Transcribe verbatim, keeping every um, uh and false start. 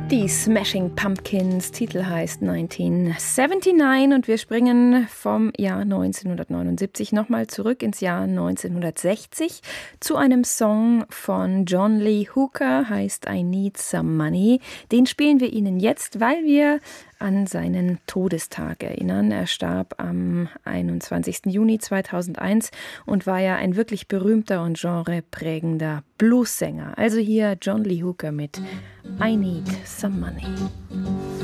Die Smashing Pumpkins, Titel heißt neunzehnhundertneunundsiebzig und wir springen vom Jahr neunzehnhundertneunundsiebzig nochmal zurück ins Jahr neunzehnhundertsechzig zu einem Song von John Lee Hooker, heißt I Need Some Money. Den spielen wir Ihnen jetzt, weil wir an seinen Todestag erinnern. Er starb am einundzwanzigsten Juni zweitausendeins und war ja ein wirklich berühmter und genreprägender Bluessänger. Also hier John Lee Hooker mit I Need Some Money.